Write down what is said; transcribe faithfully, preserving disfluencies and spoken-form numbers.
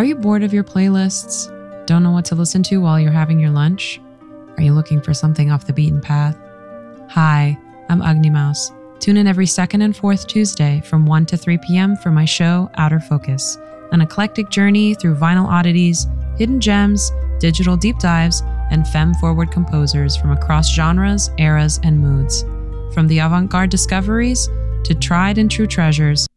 Are you bored of your playlists? Don't know what to listen to while you're having your lunch? Are you looking for something off the beaten path? Hi, I'm Agni Mouse. Tune in every second and fourth Tuesday from one to three p.m. for my show, Outer Focus, an eclectic journey through vinyl oddities, hidden gems, digital deep dives, and femme-forward composers from across genres, eras, and moods. From the avant-garde discoveries to tried and true treasures,